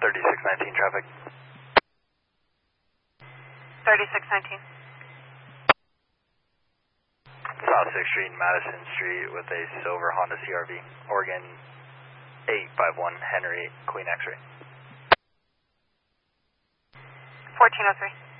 3619 traffic. 3619. South 6th Street, Madison Street with a silver Honda CRV. Oregon 851 Henry, Queen X-ray. 1403.